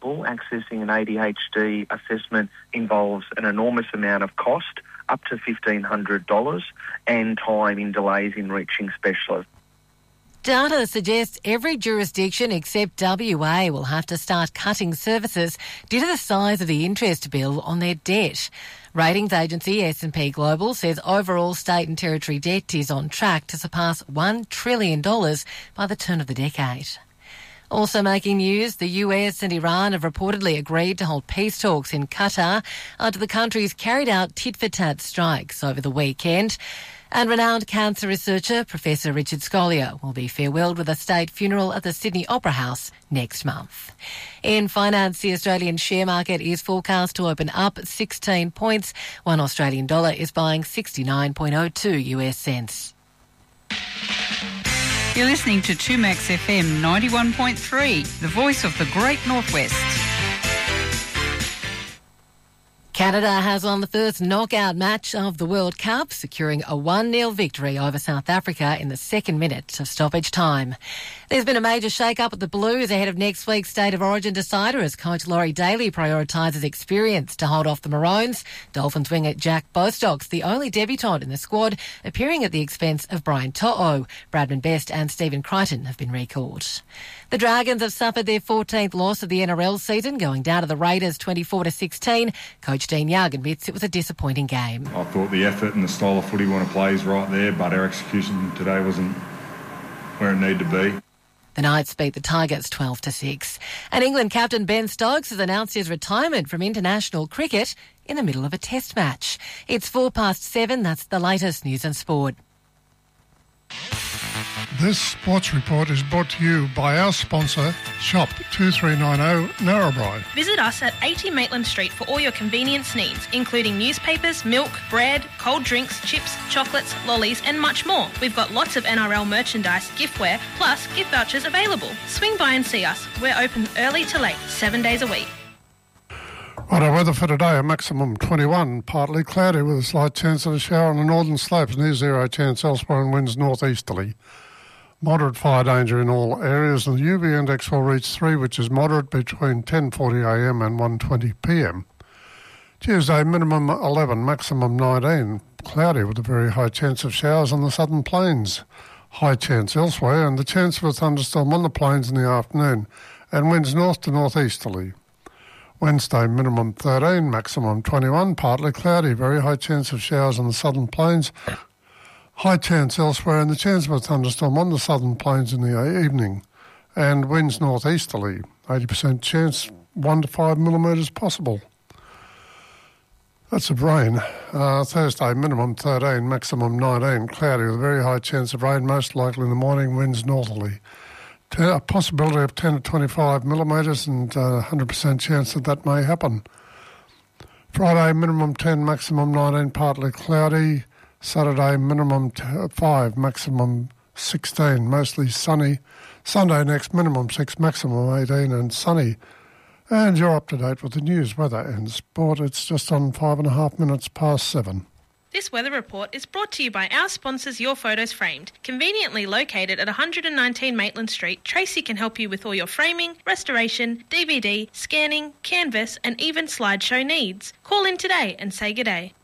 example, accessing an ADHD assessment involves an enormous amount of cost, up to $1,500, and time in delays in reaching specialists. Data suggests every jurisdiction except WA will have to start cutting services due to the size of the interest bill on their debt. Ratings agency S&P Global says overall state and territory debt is on track to surpass $1 trillion by the turn of the decade. Also making news, the US and Iran have reportedly agreed to hold peace talks in Qatar after the countries carried out tit-for-tat strikes over the weekend. And renowned cancer researcher Professor Richard Scolyer will be farewelled with a state funeral at the Sydney Opera House next month. In finance, the Australian share market is forecast to open up 16 points. One Australian dollar is buying 69.02 US cents. You're listening to 2Max FM 91.3, the voice of the Great Northwest. Canada has won the first knockout match of the World Cup, securing a 1-0 victory over South Africa in the second minute of stoppage time. There's been a major shake-up at the Blues ahead of next week's State of Origin decider as coach Laurie Daly prioritises experience to hold off the Maroons. Dolphins winger Jack Bostock's the only debutant in the squad, appearing at the expense of Brian To'o. Bradman Best and Stephen Crichton have been recalled. The Dragons have suffered their 14th loss of the NRL season, going down to the Raiders 24-16. Coach Dean Young admits it was a disappointing game. I thought the effort and the style of footy we want to play is right there, but our execution today wasn't where it needed to be. The Knights beat the Tigers 12-6. And England captain Ben Stokes has announced his retirement from international cricket in the middle of a test match. It's 7:04. That's the latest news and sport. This sports report is brought to you by our sponsor, Shop 2390 Narrabri. Visit us at 80 Maitland Street for all your convenience needs, including newspapers, milk, bread, cold drinks, chips, chocolates, lollies and much more. We've got lots of NRL merchandise, giftware, plus gift vouchers available. Swing by and see us. We're open early to late, 7 days a week. Right, our weather for today, a maximum 21, partly cloudy with a slight chance of a shower on the northern slopes, near zero chance elsewhere, and winds northeasterly. Moderate fire danger in all areas, and the UV index will reach 3, which is moderate between 10:40am and 1:20pm. Tuesday, minimum 11, maximum 19, cloudy with a very high chance of showers on the southern plains. High chance elsewhere, and the chance of a thunderstorm on the plains in the afternoon, and winds north to northeasterly. Wednesday, minimum 13, maximum 21, partly cloudy, very high chance of showers on the southern plains. High chance elsewhere, and the chance of a thunderstorm on the southern plains in the evening. And winds northeasterly, 80% chance, 1 to 5 millimetres possible. That's of rain. Thursday, minimum 13, maximum 19, cloudy with a very high chance of rain, most likely in the morning, winds northerly. A possibility of 10 to 25 millimetres and 100% chance that may happen. Friday, minimum 10, maximum 19, partly cloudy. Saturday, minimum 5, maximum 16, mostly sunny. Sunday next, minimum 6, maximum 18 and sunny. And you're up to date with the news, weather and sport. It's just on 5.5 minutes past 7. This weather report is brought to you by our sponsors Your Photos Framed. Conveniently located at 119 Maitland Street, Tracy can help you with all your framing, restoration, DVD, scanning, canvas and even slideshow needs. Call in today and say good day.